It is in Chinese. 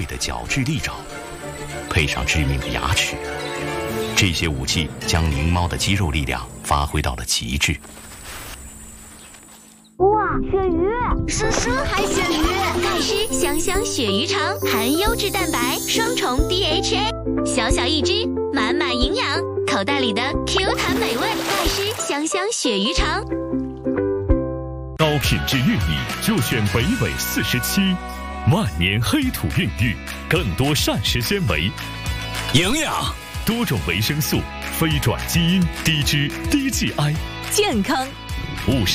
的角质利爪，配上致命的牙齿，这些武器将狞猫的肌肉力量发挥到了极致。 哇，鳕鱼！ 是海鲜鱼，盖施香香鳕鱼肠，含优质蛋白，双重 DHA， 小小一只，满满营养，口袋里的 Q 弹美味，盖施香香鳕鱼肠。 高品质玉米就选北纬47，万年黑土孕育，更多膳食纤维、 营养、 多种维生素、非转基因、低脂低 GI， 健康。 50